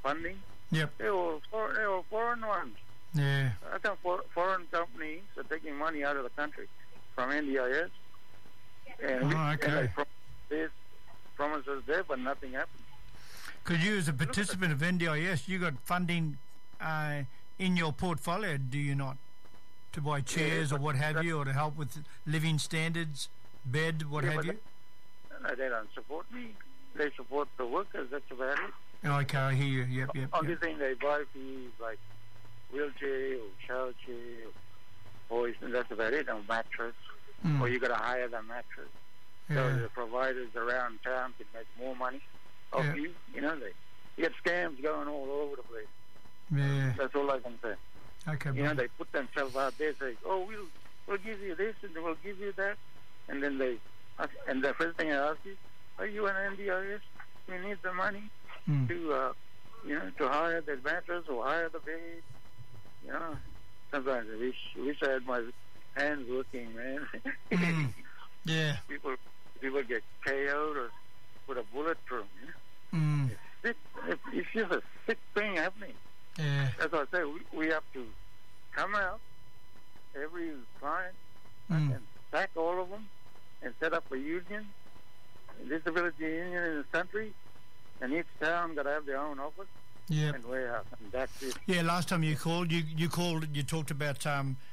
funding. Yep. They were foreign ones. Yeah. I think foreign companies are taking money out of the country from NDIS. And okay. There's promises there, but nothing happened. Because you, as a participant of NDIS, you got funding in your portfolio, do you not? To buy chairs or what have you, or to help with living standards, bed, what have you? They don't support me. They support the workers, that's about it. Okay, I hear you. Yep. Only thing they buy for you is like wheelchair or shower chair or hoist, and that's about it, or mattress. Or you got to hire the mattress. So the providers around town can make more money off you. You know, you get scams going all over the place. Yeah. That's all I can say. Okay. You know, they put themselves out there, say, "Oh, we'll give you this and we'll give you that," and then the first thing I ask is, "Are you an NDIS? We need the money to hire the mattress or hire the bed." You know, sometimes I wish I had my hands working, man. Yeah. People get KO'd or put a bullet through them. It's just a sick thing happening. Yeah. That's what I say. We have to come out, every client, and sack all of them, and set up a union, a disability union in the country, and each town got to have their own office and warehouse, and that's it. Yeah, last time you called, you talked about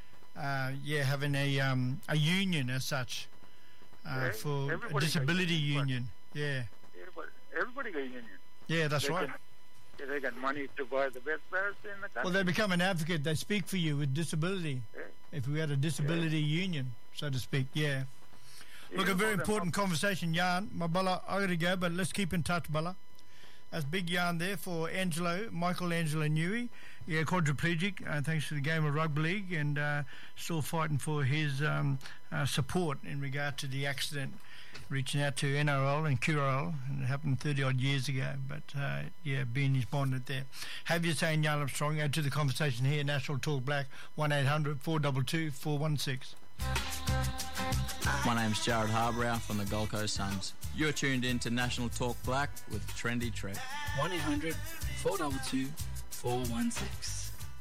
having a union as such for a disability union. Yeah. Everybody got a union. Yeah, that's right. They got money to buy the best cars in the country. Well, they become an advocate. They speak for you with disability. Yeah. If we had a disability union, so to speak, Look, a very important conversation, Jan. My Bala, I got to go, but let's keep in touch, Bala. That's big yarn there for Michael Angelo Newey, quadriplegic, thanks to the game of rugby league, and still fighting for his support in regard to the accident, reaching out to NRL and QRL, and it happened 30-odd years ago, but being his bonded there. Have you saying Jan Armstrong, add to the conversation here, National Talk Black, 1-800-422-416. My name's Jared Harbrow from the Gold Coast Suns. You're tuned in to National Talk Black with Trendy Trev. 1-800-422-416.